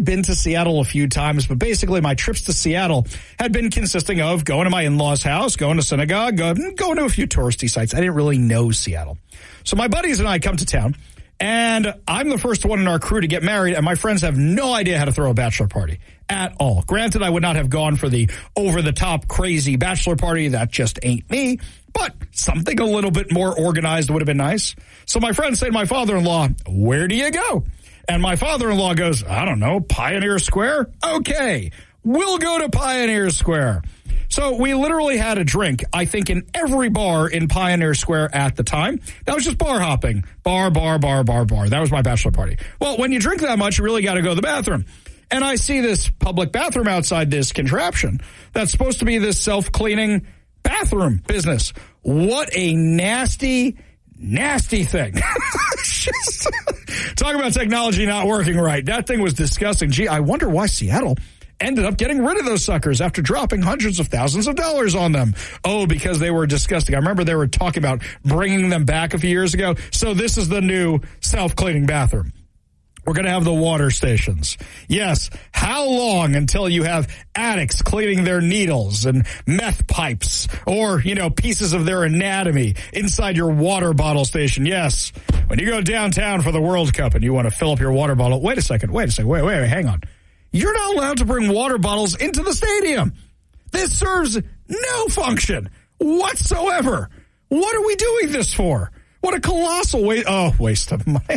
been to Seattle a few times, but basically my trips to Seattle had been consisting of going to my in-laws' house, going to synagogue, going to a few touristy sites. I didn't really know Seattle. So my buddies and I come to town, and I'm the first one in our crew to get married, and my friends have no idea how to throw a bachelor party at all. Granted, I would not have gone for the over-the-top crazy bachelor party. That just ain't me. But something a little bit more organized would have been nice. So my friends say to my father-in-law, where do you go? And my father-in-law goes, I don't know, Pioneer Square? Okay, we'll go to Pioneer Square. So we literally had a drink, I think, in every bar in Pioneer Square at the time. That was just bar hopping. Bar. That was my bachelor party. Well, when you drink that much, you really got to go to the bathroom. And I see this public bathroom outside this contraption that's supposed to be this self-cleaning bathroom business. What a nasty thing. Just, talk about technology not working right. That thing was disgusting. Gee, I wonder why Seattle ended up getting rid of those suckers after dropping hundreds of thousands of dollars on them. Oh, because they were disgusting. I remember they were talking about bringing them back a few years ago. So this is the new self-cleaning bathroom. We're going to have the water stations. Yes, how long until you have addicts cleaning their needles and meth pipes or, pieces of their anatomy inside your water bottle station? Yes, when you go downtown for the World Cup and you want to fill up your water bottle. Wait a second, hang on. You're not allowed to bring water bottles into the stadium. This serves no function whatsoever. What are we doing this for? What a colossal waste of money.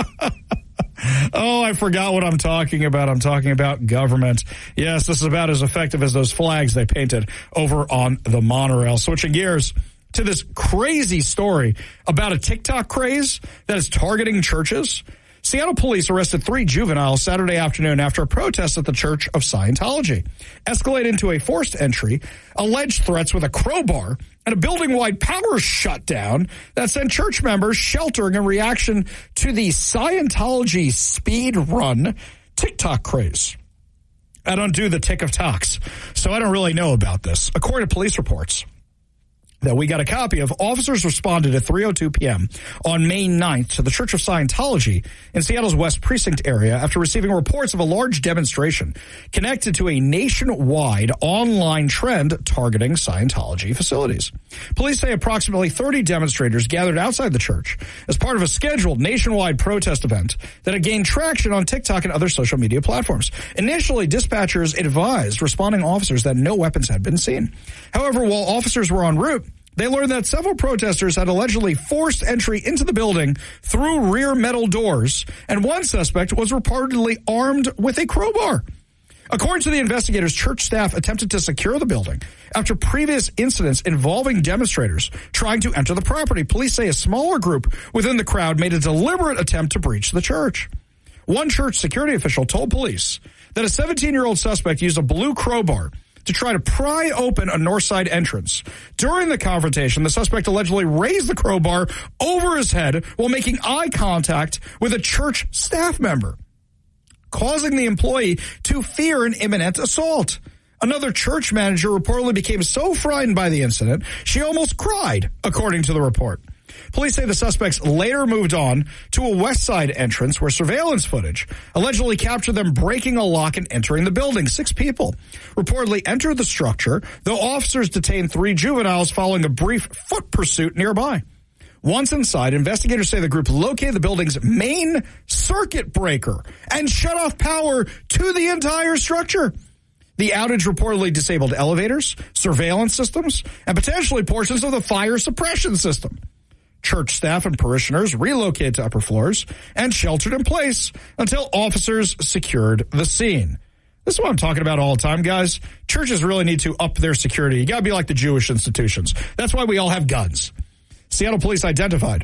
Oh, I forgot what I'm talking about. I'm talking about government. Yes, this is about as effective as those flags they painted over on the monorail. Switching gears to this crazy story about a TikTok craze that is targeting churches. Seattle police arrested 3 juveniles Saturday afternoon after a protest at the Church of Scientology. Escalated into a forced entry, alleged threats with a crowbar, and a building-wide power shutdown that sent church members sheltering in reaction to the Scientology speed run TikTok craze. I don't do the tick of talks, so I don't really know about this. According to police reports that we got a copy of, officers responded at 3:02 p.m. on May 9th to the Church of Scientology in Seattle's West Precinct area after receiving reports of a large demonstration connected to a nationwide online trend targeting Scientology facilities. Police say approximately 30 demonstrators gathered outside the church as part of a scheduled nationwide protest event that had gained traction on TikTok and other social media platforms. Initially, dispatchers advised responding officers that no weapons had been seen. However, while officers were en route, they learned that several protesters had allegedly forced entry into the building through rear metal doors, and one suspect was reportedly armed with a crowbar. According to the investigators, church staff attempted to secure the building after previous incidents involving demonstrators trying to enter the property. Police say a smaller group within the crowd made a deliberate attempt to breach the church. One church security official told police that a 17-year-old suspect used a blue crowbar to try to pry open a north side entrance. During the confrontation, the suspect allegedly raised the crowbar over his head while making eye contact with a church staff member, causing the employee to fear an imminent assault. Another church manager reportedly became so frightened by the incident, she almost cried, according to the report. Police say the suspects later moved on to a west side entrance where surveillance footage allegedly captured them breaking a lock and entering the building. 6 people reportedly entered the structure, though officers detained 3 juveniles following a brief foot pursuit nearby. Once inside, investigators say the group located the building's main circuit breaker and shut off power to the entire structure. The outage reportedly disabled elevators, surveillance systems, and potentially portions of the fire suppression system. Church staff and parishioners relocated to upper floors and sheltered in place until officers secured the scene. This is what I'm talking about all the time, guys. Churches really need to up their security. You got to be like the Jewish institutions. That's why we all have guns. Seattle police identified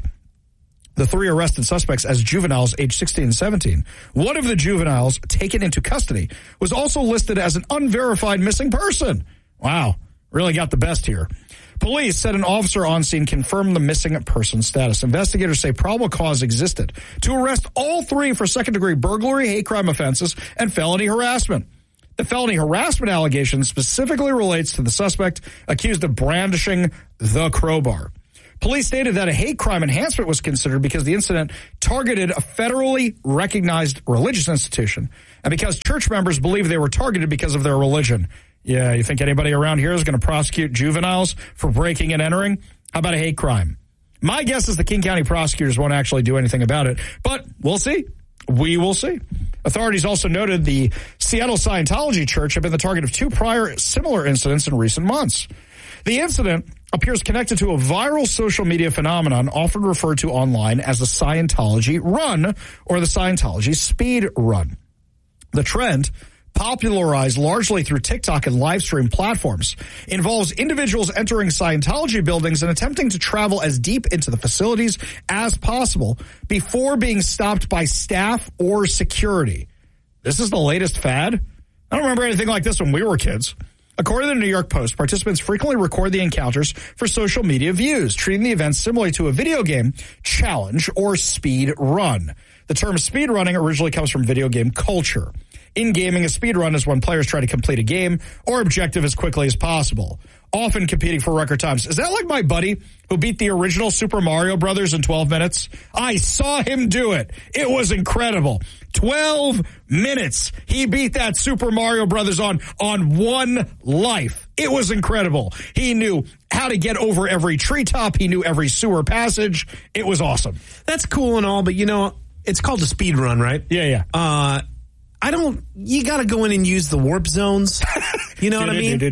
the 3 arrested suspects as juveniles aged 16 and 17. One of the juveniles taken into custody was also listed as an unverified missing person. Wow, really got the best here. Police said an officer on scene confirmed the missing person status. Investigators say probable cause existed to arrest all 3 for second-degree burglary, hate crime offenses, and felony harassment. The felony harassment allegation specifically relates to the suspect accused of brandishing the crowbar. Police stated that a hate crime enhancement was considered because the incident targeted a federally recognized religious institution and because church members believed they were targeted because of their religion. Yeah, you think anybody around here is going to prosecute juveniles for breaking and entering? How about a hate crime? My guess is the King County prosecutors won't actually do anything about it, but we'll see. We will see. Authorities also noted the Seattle Scientology Church had been the target of 2 prior similar incidents in recent months. The incident appears connected to a viral social media phenomenon often referred to online as the Scientology Run or the Scientology Speed Run. The trend, popularized largely through TikTok and live stream platforms, involves individuals entering Scientology buildings and attempting to travel as deep into the facilities as possible before being stopped by staff or security. This is the latest fad? I don't remember anything like this when we were kids. According to the New York Post, participants frequently record the encounters for social media views, treating the events similarly to a video game challenge or speed run. The term speed running originally comes from video game culture. In gaming, a speed run is when players try to complete a game or objective as quickly as possible, often competing for record times. Is that like my buddy who beat the original Super Mario Brothers in 12 minutes? I saw him do it. It was incredible. 12 minutes. He beat that Super Mario Brothers on one life. It was incredible. He knew how to get over every treetop. He knew every sewer passage. It was awesome. That's cool and all, but you know, it's called a speed run, right? Yeah. You got to go in and use the warp zones. You know what I mean?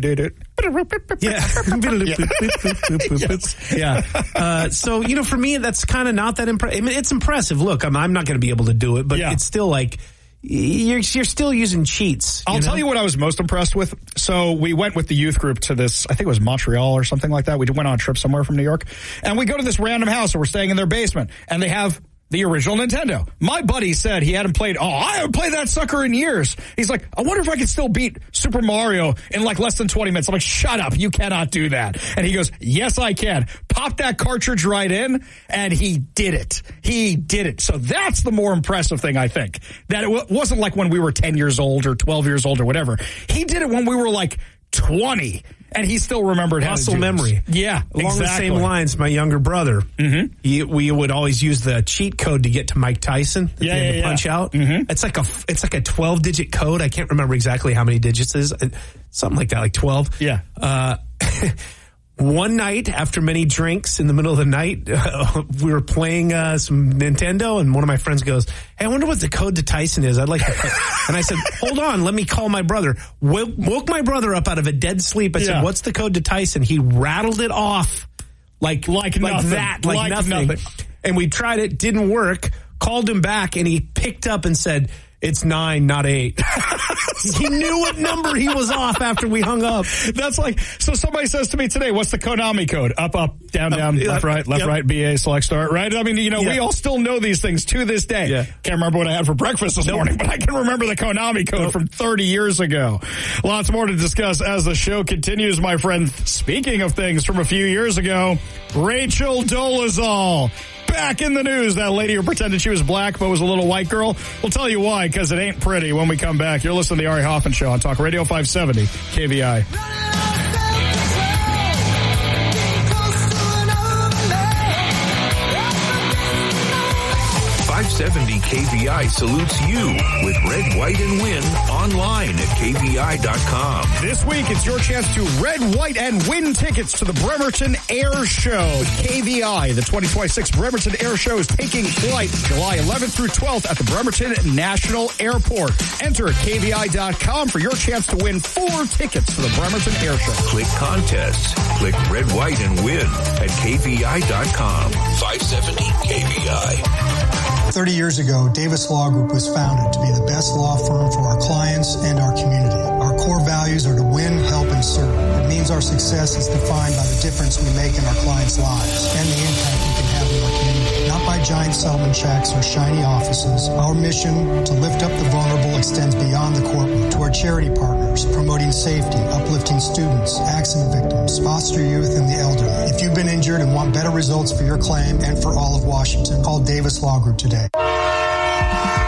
Yeah. So, you know, for me, that's kind of not that impressive. I mean, it's impressive. Look, I'm not going to be able to do it, but it's still like, you're still using cheats. I'll tell you what I was most impressed with. So we went with the youth group to this, I think it was Montreal or something like that. We went on a trip somewhere from New York. And we go to this random house and we're staying in their basement. And they have the original Nintendo. My buddy said he hadn't played, I haven't played that sucker in years. He's like, I wonder if I could still beat Super Mario in like less than 20 minutes. I'm like, shut up. You cannot do that. And he goes, yes, I can. Pop that cartridge right in. And he did it. He did it. So that's the more impressive thing, I think. That it wasn't like when we were 10 years old or 12 years old or whatever. He did it when we were like 20. And he still remembered how to do memory. This. Yeah, Along the same lines, my younger brother, we would always use the cheat code to get to Mike Tyson. To punch out. Mm-hmm. It's like a 12-digit code. I can't remember exactly how many digits it is. Something like that, like 12. Yeah. One night, after many drinks in the middle of the night, we were playing some Nintendo, and one of my friends goes, hey, I wonder what the code to Tyson is. I'd like to play. And I said, hold on, let me call my brother. Woke my brother up out of a dead sleep. I said, what's the code to Tyson? He rattled it off like nothing. Nothing. And we tried it, didn't work, called him back, and he picked up and said, it's 9, not 8. He knew what number he was off after we hung up. That's like, so somebody says to me today, what's the Konami code? Up, down, left, right, BA, select, start, right? I mean, you know, we all still know these things to this day. Yeah. Can't remember what I had for breakfast this morning, but I can remember the Konami code from 30 years ago. Lots more to discuss as the show continues, my friend. Speaking of things from a few years ago, Rachel Dolezal. Back in the news, that lady who pretended she was black but was a little white girl. We'll tell you why, because it ain't pretty when we come back. You're listening to the Ari Hoffman Show on Talk Radio 570 KVI. 570 KVI salutes you with Red, White, and Win online at KVI.com. This week, it's your chance to Red, White, and Win tickets to the Bremerton Air Show. KVI, the 2026 Bremerton Air Show is taking flight July 11th through 12th at the Bremerton National Airport. Enter at KVI.com for your chance to win 4 tickets to the Bremerton Air Show. Click contests. Click Red, White, and Win at KVI.com. 570 KVI. 30 years ago, Davis Law Group was founded to be the best law firm for our clients and our community. Our core values are to win, help, and serve. It means our success is defined by the difference we make in our clients' lives and the impact we can have in our community. Not by giant settlement checks or shiny offices. Our mission to lift up the vulnerable extends beyond the courtroom to our charity partners, promoting safety, uplifting students, accident victims, foster youth, and the elderly. If you've been injured and want better results for your claim and for all of Washington, call Davis Law Group today.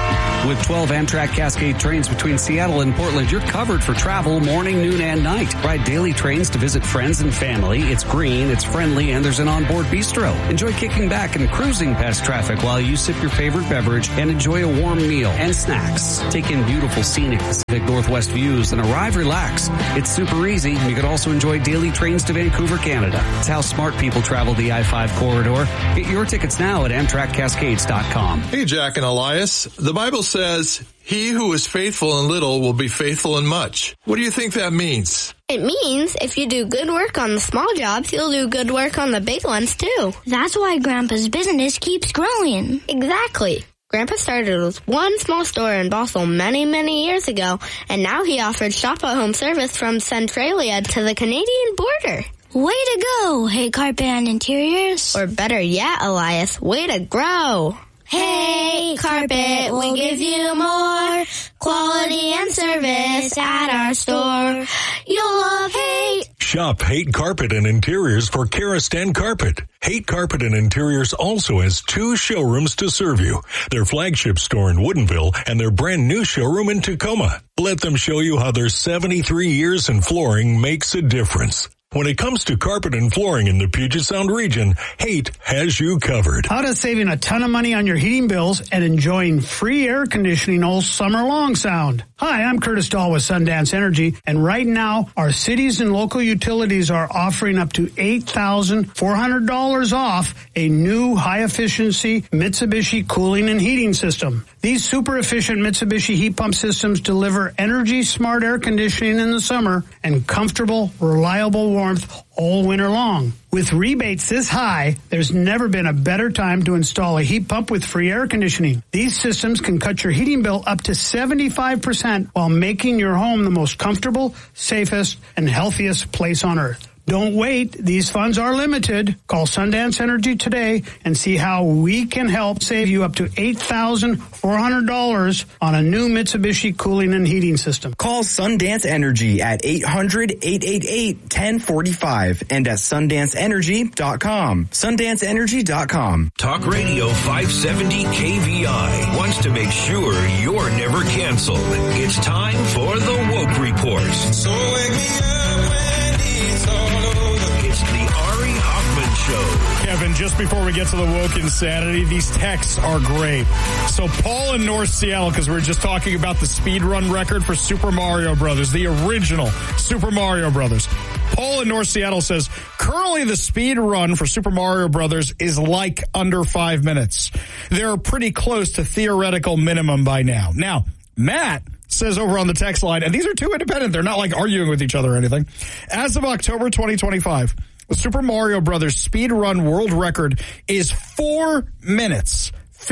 With 12 Amtrak Cascade trains between Seattle and Portland, you're covered for travel morning, noon, and night. Ride daily trains to visit friends and family. It's green, it's friendly, and there's an onboard bistro. Enjoy kicking back and cruising past traffic while you sip your favorite beverage and enjoy a warm meal and snacks. Take in beautiful scenic Pacific Northwest views and arrive relaxed. It's super easy. You can also enjoy daily trains to Vancouver, Canada. It's how smart people travel the I-5 corridor. Get your tickets now at AmtrakCascades.com. Hey, Jack and Elias. The Bible says, he who is faithful in little will be faithful in much. What do you think that means? It means if you do good work on the small jobs, you'll do good work on the big ones too. That's why Grandpa's business keeps growing. Exactly. Grandpa started with one small store in Bothell many, many years ago, and now he offers shop-at-home service from Centralia to the Canadian border. Way to go, Hey Carpet and Interiors. Or better yet, Elias, way to grow. Hey Carpet, we'll give you more quality and service at our store. You'll love Haight. Shop Haight Carpet and Interiors for Karastan Carpet. Haight Carpet and Interiors also has 2 showrooms to serve you. Their flagship store in Woodinville and their brand new showroom in Tacoma. Let them show you how their 73 years in flooring makes a difference. When it comes to carpet and flooring in the Puget Sound region, Haight has you covered. How does saving a ton of money on your heating bills and enjoying free air conditioning all summer long sound? Hi, I'm Curtis Dahl with Sundance Energy, and right now, our cities and local utilities are offering up to $8,400 off a new high-efficiency Mitsubishi cooling and heating system. These super-efficient Mitsubishi heat pump systems deliver energy-smart air conditioning in the summer and comfortable, reliable warmth all winter long. With rebates this high, there's never been a better time to install a heat pump with free air conditioning. These systems can cut your heating bill up to 75% while making your home the most comfortable, safest, and healthiest place on earth. Don't wait. These funds are limited. Call Sundance Energy today and see how we can help save you up to $8,400 on a new Mitsubishi cooling and heating system. Call Sundance Energy at 800-888-1045 and at SundanceEnergy.com. SundanceEnergy.com. Talk Radio 570 KVI wants to make sure you're never canceled. It's time for the Woke Report. So wake me up when it's all over. It's the Ari Hoffman Show. Kevin, just before we get to the woke insanity, these texts are great. So Paul in North Seattle, because we were just talking about the speed run record for Super Mario Brothers, the original Super Mario Brothers. Paul in North Seattle says, currently the speed run for Super Mario Brothers is like under 5 minutes. They're pretty close to theoretical minimum by now. Now, Matt says over on the text line, and these are two independent, they're not like arguing with each other or anything. As of October 2025, the Super Mario Brothers speed run world record is 4 minutes,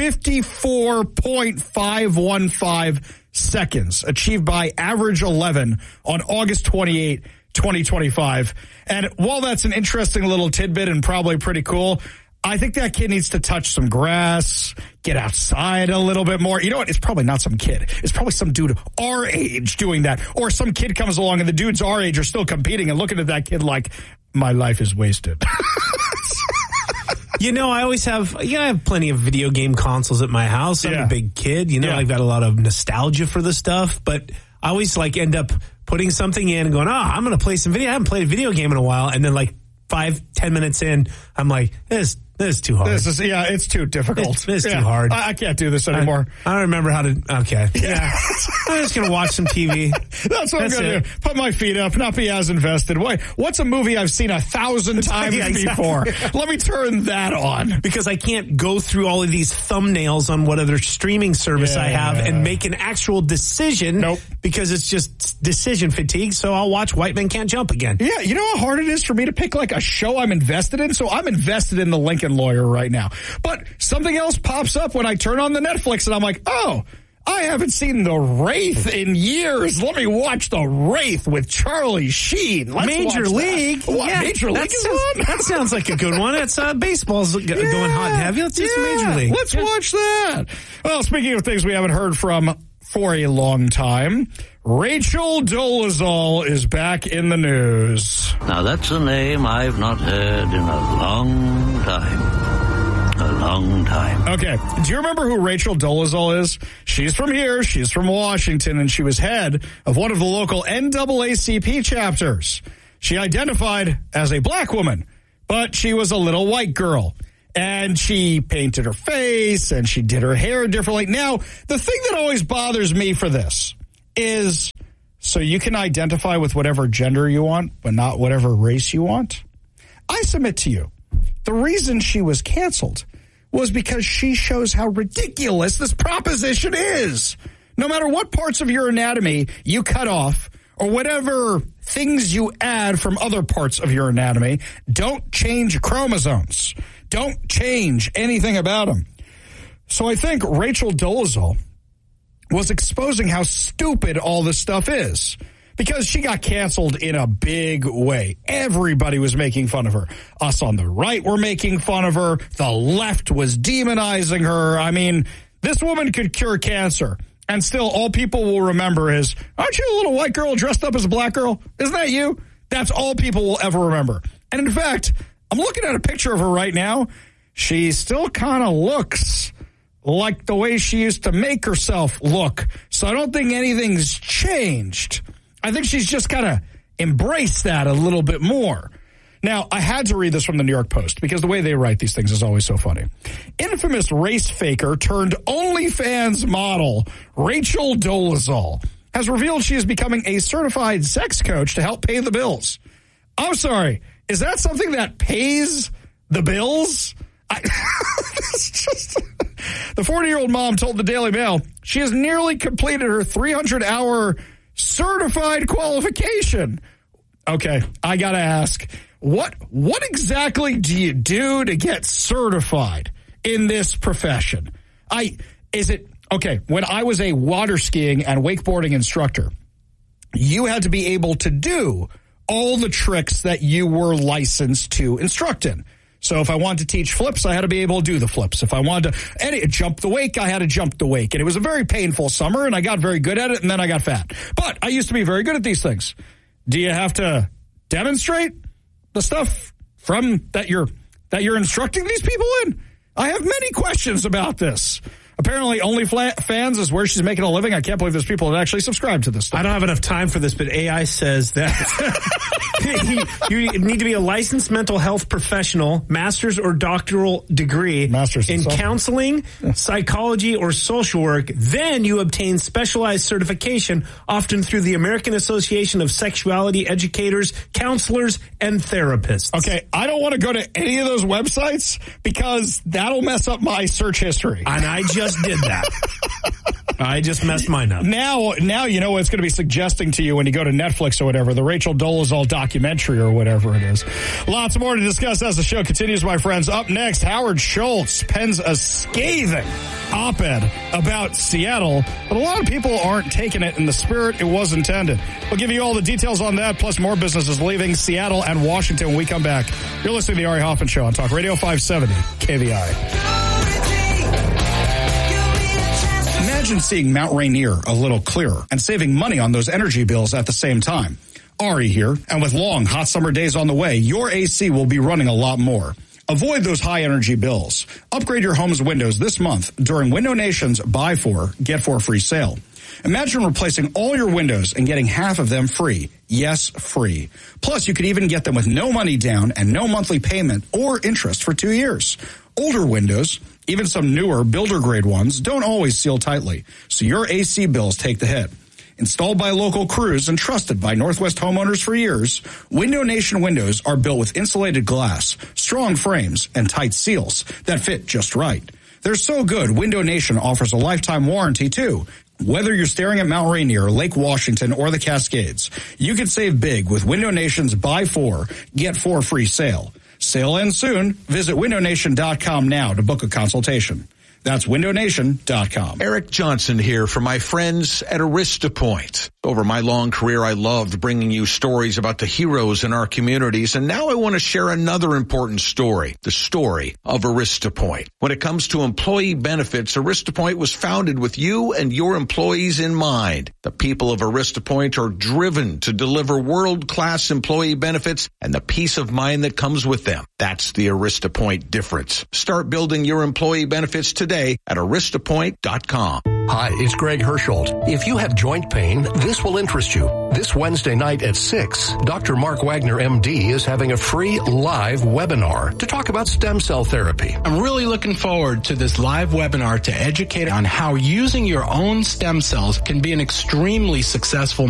54.515 seconds, achieved by Average 11 on August 28, 2025. And while that's an interesting little tidbit and probably pretty cool, I think that kid needs to touch some grass, get outside a little bit more. You know what? It's probably not some kid. It's probably some dude our age doing that. Or some kid comes along and the dudes our age are still competing and looking at that kid like, my life is wasted. You know, I always have, I have plenty of video game consoles at my house. I'm a big kid. You know, I've got a lot of nostalgia for the stuff, but I always end up putting something in and going, I'm going to play some video. I haven't played a video game in a while. And then 5-10 minutes in, I'm like, this is too hard. It's too difficult. It's too hard. I can't do this anymore. I don't remember how to, okay. Yeah. I'm just going to watch some TV. That's what I'm going to do. Put my feet up, not be as invested. What's a movie I've seen 1,000 times before? Let me turn that on. Because I can't go through all of these thumbnails on what other streaming service I have and make an actual decision. Nope. Because it's just decision fatigue, so I'll watch White Men Can't Jump again. Yeah, you know how hard it is for me to pick a show I'm invested in? So I'm invested in The Lincoln Lawyer right now. But something else pops up when I turn on the Netflix and I'm like, oh, I haven't seen The Wraith in years. Let me watch The Wraith with Charlie Sheen. Major League. Major League is on? That sounds like a good one. It's baseball's going hot and heavy. Let's do some Major League. Let's watch that. Well, speaking of things we haven't heard from for a long time, Rachel Dolezal is back in the news. Now that's a name I've not heard in a long time. A long time. Okay. Do you remember who Rachel Dolezal is? She's from here. She's from Washington, and she was head of one of the local NAACP chapters. She identified as a black woman, but she was a little white girl. And she painted her face, and she did her hair differently. Now, the thing that always bothers me for this is, so you can identify with whatever gender you want, but not whatever race you want? I submit to you, the reason she was canceled was because she shows how ridiculous this proposition is. No matter what parts of your anatomy you cut off, or whatever things you add from other parts of your anatomy, don't change chromosomes. Don't change anything about them. So I think Rachel Dolezal was exposing how stupid all this stuff is, because she got canceled in a big way. Everybody was making fun of her. Us on the right were making fun of her. The left was demonizing her. I mean, this woman could cure cancer. And still, all people will remember is, aren't you a little white girl dressed up as a black girl? Isn't that you? That's all people will ever remember. And in fact, I'm looking at a picture of her right now. She still kind of looks like the way she used to make herself look. So I don't think anything's changed. I think she's just kind of embraced that a little bit more. Now, I had to read this from the New York Post because the way they write these things is always so funny. Infamous race faker turned OnlyFans model Rachel Dolezal has revealed she is becoming a certified sex coach to help pay the bills. I'm sorry. Is that something that pays the bills? The 40-year-old mom told the Daily Mail she has nearly completed her 300-hour certified qualification. Okay, I got to ask, what exactly do you do to get certified in this profession? When I was a water skiing and wakeboarding instructor, you had to be able to do all the tricks that you were licensed to instruct in. So if I wanted to teach flips, I had to be able to do the flips. If I wanted to jump the wake, I had to jump the wake. And it was a very painful summer, and I got very good at it, and then I got fat. But I used to be very good at these things. Do you have to demonstrate the stuff from that you're instructing these people in? I have many questions about this. Apparently, OnlyFans is where she's making a living. I can't believe there's people that actually subscribe to this stuff. I don't have enough time for this, but AI says that you need to be a licensed mental health professional, master's or doctoral degree in counseling, psychology, or social work. Then you obtain specialized certification, often through the American Association of Sexuality Educators, Counselors, and Therapists. Okay, I don't want to go to any of those websites because that'll mess up my search history. And I just did that. I just messed mine up. Now you know what it's going to be suggesting to you when you go to Netflix or whatever, the Rachel Dolezal documentary or whatever it is. Lots more to discuss as the show continues, my friends. Up next, Howard Schultz pens a scathing op-ed about Seattle, but a lot of people aren't taking it in the spirit it was intended. We'll give you all the details on that, plus more businesses leaving Seattle and Washington when we come back. You're listening to the Ari Hoffman Show on Talk Radio 570 KVI. Imagine seeing Mount Rainier a little clearer and saving money on those energy bills at the same time. Ari here, and with long, hot summer days on the way, your AC will be running a lot more. Avoid those high energy bills. Upgrade your home's windows this month during Window Nation's Buy 4, Get 4 free sale. Imagine replacing all your windows and getting half of them free. Yes, free. Plus, you could even get them with no money down and no monthly payment or interest for 2 years. Older windows, even some newer builder-grade ones, don't always seal tightly, so your AC bills take the hit. Installed by local crews and trusted by Northwest homeowners for years, Window Nation windows are built with insulated glass, strong frames, and tight seals that fit just right. They're so good, Window Nation offers a lifetime warranty, too. Whether you're staring at Mount Rainier, Lake Washington, or the Cascades, you can save big with Window Nation's Buy 4, Get 4 free sale. Sale ends soon. Visit windownation.com now to book a consultation. That's windownation.com. Eric Johnson here for my friends at AristaPoint. Over my long career, I loved bringing you stories about the heroes in our communities, and now I want to share another important story, the story of AristaPoint. When it comes to employee benefits, AristaPoint was founded with you and your employees in mind. The people of AristaPoint are driven to deliver world-class employee benefits and the peace of mind that comes with them. That's the AristaPoint difference. Start building your employee benefits today at aristapoint.com. Hi, it's Greg Hersholt. If you have joint pain, this will interest you. This Wednesday night at 6, Dr. Mark Wagner, MD, is having a free live webinar to talk about stem cell therapy. I'm really looking forward to this live webinar to educate on how using your own stem cells can be an extremely successful